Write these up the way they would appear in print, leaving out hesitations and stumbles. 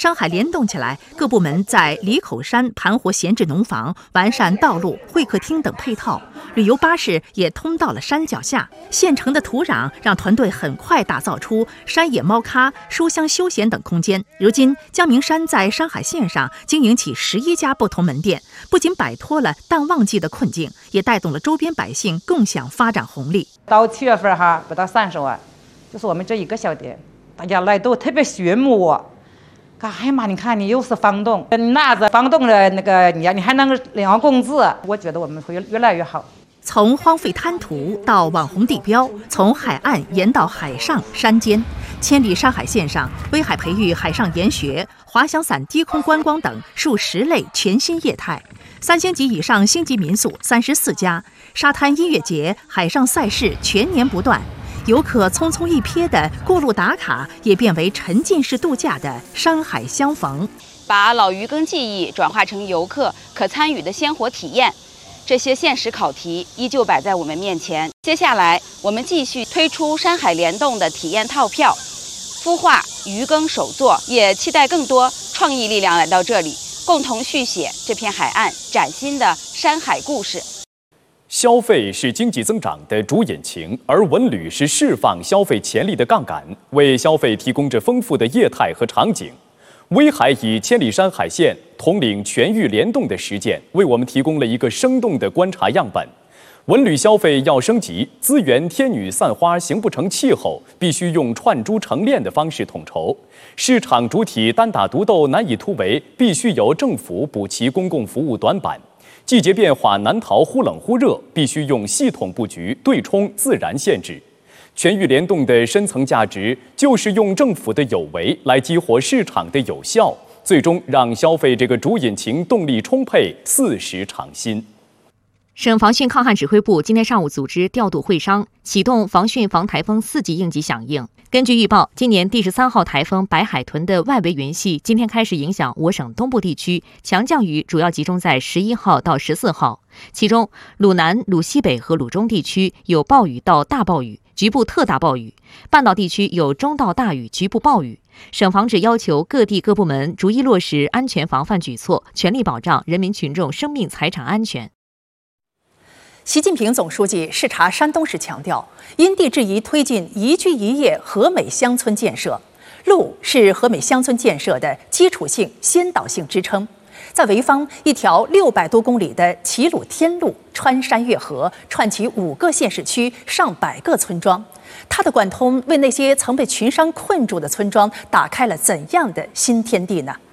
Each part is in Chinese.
山海联动起来，各部门在里口山盘活闲置农房，完善道路、会客厅等配套。旅游巴士也通到了山脚下，现成的土壤让团队很快打造出山野猫咖、书香休闲等空间。如今，江明山在山海线上经营起11家不同门店，不仅摆脱了淡旺季的困境，也带动了周边百姓共享发展红利。 到7月份不到30万，就是我们这一个小店，大家来都特别羡慕我。哎呀妈，你看你又是房东，拿着房东的那个你还能领工资，我觉得我们会越来越好。 从荒废滩涂到网红地标，从海岸沿到海上山间，千里山海线上，威海培育海上研学、滑翔伞低空观光等数10类全新业态，3星级以上星级民宿34家，沙滩音乐节、海上赛事全年不断。游客匆匆一瞥的过路打卡，也变为沉浸式度假的山海相逢， 把老渔耕技艺转化成游客可参与的鲜活体验。这些现实考题依旧摆在我们面前。接下来，我们继续推出山海联动的体验套票，孵化渔耕手作，也期待更多创意力量来到这里，共同续写这片海岸崭新的山海故事。 消费是经济增长的主引擎，而文旅是释放消费潜力的杠杆，为消费提供着丰富的业态和场景。威海以千里山海线统领全域联动的实践，为我们提供了一个生动的观察样本。文旅消费要升级，资源天女散花形不成气候，必须用串珠成链的方式统筹。市场主体单打独斗难以突围，必须由政府补齐公共服务短板。季节变化难逃忽冷忽热，必须用系统布局对冲自然限制。全域联动的深层价值，就是用政府的有为来激活市场的有效，最终让消费这个主引擎动力充沛，4时长新。 省防汛抗旱指挥部今天上午组织调度会商，启动防汛防台风4级应急响应。根据预报，今年第13号台风白海豚的外围云系今天开始影响我省东部地区，强降雨主要集中在11号到14号。其中，鲁南、鲁西北和鲁中地区有暴雨到大暴雨，局部特大暴雨；半岛地区有中到大雨，局部暴雨。省防指要求各地各部门逐一落实安全防范举措，全力保障人民群众生命财产安全。 习近平总书记视察山东时强调，因地制宜推进宜居宜业和美乡村建设。路是和美乡村建设的基础性、先导性支撑。在潍坊，一条600多公里的齐鲁天路穿山越河，串起5个县市区、上百个村庄。它的贯通，为那些曾被群山困住的村庄打开了怎样的新天地呢？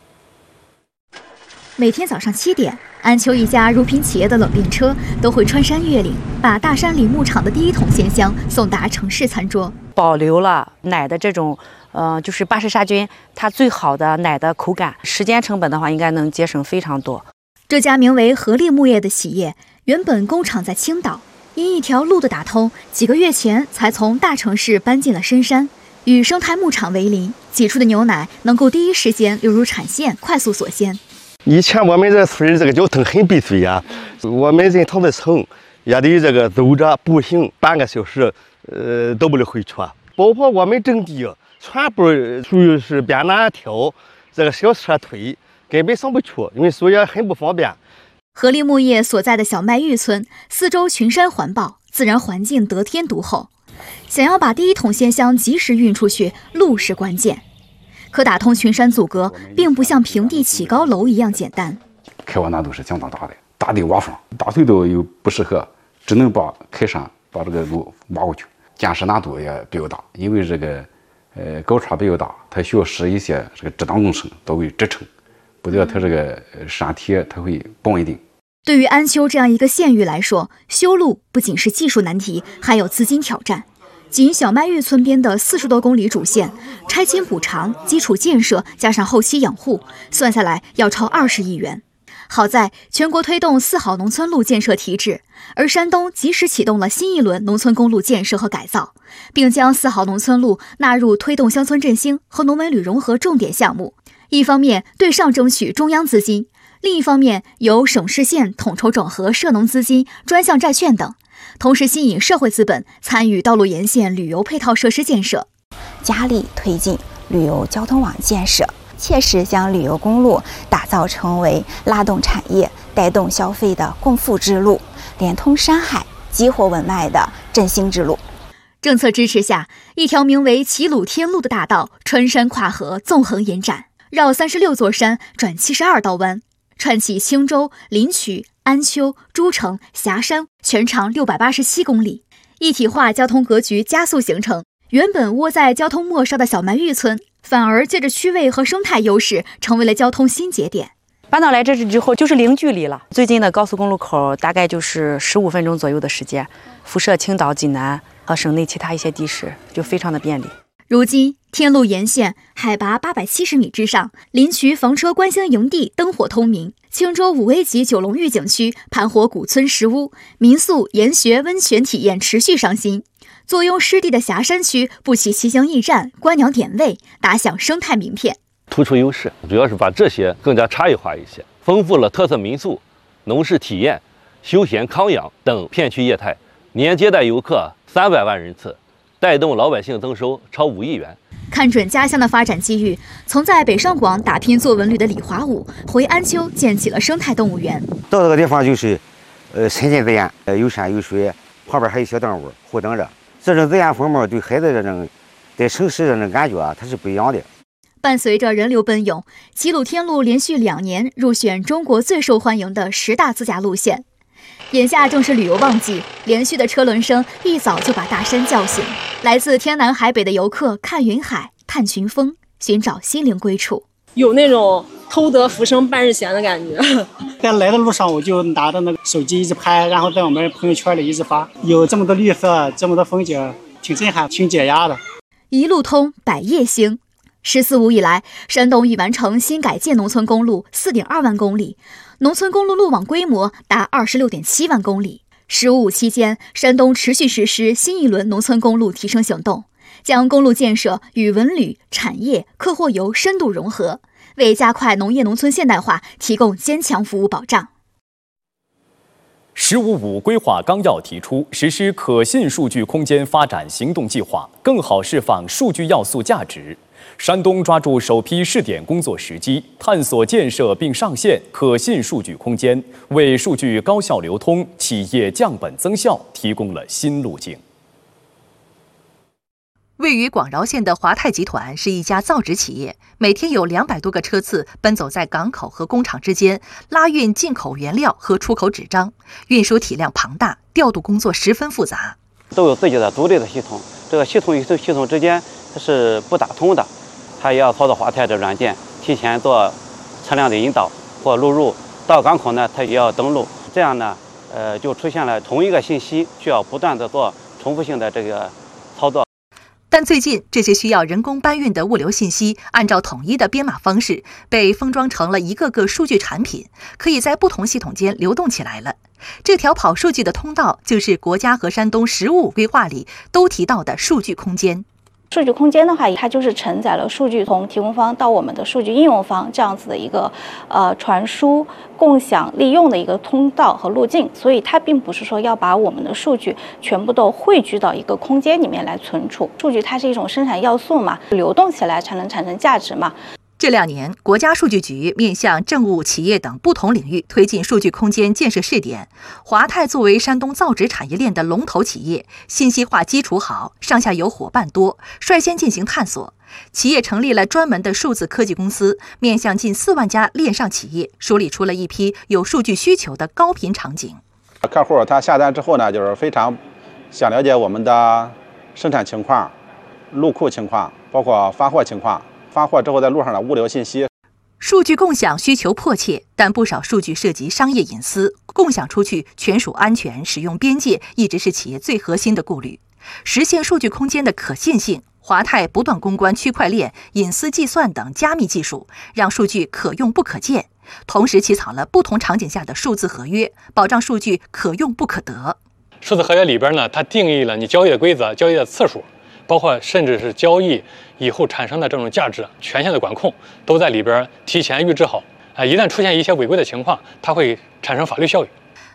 每天早上7点，安丘一家乳品企业的冷链车都会穿山越岭，把大山里牧场的第1桶鲜香送达城市餐桌。 保留了奶的这种就是巴氏杀菌它最好的奶的口感，时间成本的话应该能节省非常多。 这家名为合力牧业的企业，原本工厂在青岛，因一条路的打通，几个月前才从大城市搬进了深山，与生态牧场为邻，挤出的牛奶能够第一时间流入产线，快速锁鲜。 以前我们这村这个交通很闭塞呀，我们人头的城也得这个走着步行半个小时，都不能回去。包括我们整地全部属于是边南挑，这个小车推根本上不去，因为所以很不方便。 合力牧业所在的小麦峪村，四周群山环抱，自然环境得天独厚。想要把第1桶鲜香及时运出去，路是关键。可打通群山阻隔，并不像平地起高楼一样简单。 开挖难度是相当大的，大地挖缝，大隧道又不适合，只能开山把这个路挖过去，建设难度也比较大，因为这个高差比较大，它需要使一些这个支挡工程作为支撑，不料它这个山体它会不稳定。 对于安丘这样一个县域来说，修路不仅是技术难题，还有资金挑战。仅小麦峪村边的40多公里主线，拆迁补偿、基础建设加上后期养护，算下来要超20亿元。好在全国推动4好农村路建设提质，而山东及时启动了新一轮农村公路建设和改造，并将4好农村路纳入推动乡村振兴和农文旅融合重点项目。一方面对上争取中央资金，另一方面由省市县统筹整合涉农资金、专项债券等，同时吸引社会资本参与道路沿线旅游配套设施建设， 加力推进旅游交通网建设， 切实将旅游公路打造成为拉动产业、带动消费的共富之路，连通山海、激活文脉的振兴之路。 政策支持下，一条名为齐鲁天路的大道穿山跨河，纵横延展，绕36座山，转72道弯，串起青州、临朐、安丘、诸城、峡山，全长687公里，一体化交通格局加速形成。原本窝在交通末梢的小麦峪村，反而借着区位和生态优势，成为了交通新节点。 搬到来这之后，就是零距离了。最近的高速公路口大概就是15分钟左右的时间，辐射青岛、济南和省内其他一些地市，就非常的便利。 如今，天路沿线海拔870米之上，临朐房车观星营地灯火通明，青州5A级九龙峪景区盘活古村石屋，民宿、研学、温泉体验持续上新。坐拥湿地的峡山区不起骑行驿站、观鸟点位，打响生态名片。 突出优势主要是把这些更加差异化一些，丰富了特色民宿、农事体验、休闲康养等片区业态，年接待游客300万人次，带动老百姓增收超5亿元。 看准家乡的发展机遇，从在北上广打拼做文旅的李华武，回安丘建起了生态动物园。 到这个地方就是，亲近自然，有山有水，旁边还有小动物互动着。这种自然风貌对孩子这种在城市这种感觉啊，它是不一样的。 伴随着人流奔涌，齐鲁天路连续2年入选中国最受欢迎的10大自驾路线。眼下正是旅游旺季，连续的车轮声一早就把大山叫醒。来自天南海北的游客看云海、探群峰，寻找心灵归处， 有那种偷得浮生半日闲的感觉。 在来的路上，我就拿着那个手机一直拍，然后在我们朋友圈里一直发。有这么多绿色，这么多风景，挺震撼，挺解压的。 一路通百业兴。14五以来，山东已完成新改建农村公路4.2万公里，农村公路路网规模达26.7万公里。15五期间，山东持续实施新一轮农村公路提升行动，将公路建设与文旅、产业、客货游深度融合，为加快农业农村现代化提供坚强服务保障。 “15五”规划纲要提出，实施可信数据空间发展行动计划，更好释放数据要素价值。山东抓住首批试点工作时机，探索建设并上线可信数据空间，为数据高效流通、企业降本增效提供了新路径。 位于广饶县的华泰集团是一家造纸企业，每天有200多个车次奔走在港口和工厂之间，拉运进口原料和出口纸张，运输体量庞大，调度工作十分复杂。 都有自己的独立的系统，这个系统与系统之间它是不打通的，它也要操作华泰的软件，提前做车辆的引导或录入，到港口呢它也要登录，这样呢，就出现了同一个信息需要不断的做重复性的这个操作。 但最近，这些需要人工搬运的物流信息，按照统一的编码方式，被封装成了一个个数据产品，可以在不同系统间流动起来了。这条跑数据的通道，就是国家和山东15五规划里都提到的数据空间。 数据空间的话，它就是承载了数据从提供方到我们的数据应用方这样子的一个传输、共享、利用的一个通道和路径，所以它并不是说要把我们的数据全部都汇聚到一个空间里面来存储。数据它是一种生产要素嘛，流动起来才能产生价值嘛。 这2年，国家数据局面向政务、企业等不同领域推进数据空间建设试点。华泰作为山东造纸产业链的龙头企业，信息化基础好，上下游伙伴多，率先进行探索。企业成立了专门的数字科技公司，面向近4万家链上企业，梳理出了一批有数据需求的高频场景。 客户他下单之后呢，就是非常想了解我们的生产情况、入库情况，包括发货情况。发货之后在路上的物流信息， 数据共享需求迫切，但不少数据涉及商业隐私，共享出去权属安全、使用边界一直是企业最核心的顾虑。实现数据空间的可信性，华泰不断攻关区块链、隐私计算等加密技术，让数据可用不可见。同时起草了不同场景下的数字合约，保障数据可用不可得。 数字合约里边呢，它定义了你交易的规则、交易的次数，包括甚至是交易以后产生的这种价值、权限的管控，都在里边提前预置好。一旦出现一些违规的情况，它会产生法律效应。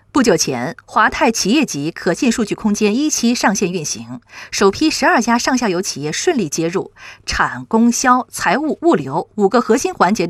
不久前，华泰企业级可信数据空间1期上线运行，首批12家上下游企业顺利接入，产、供、销、财务、物流5个核心环节的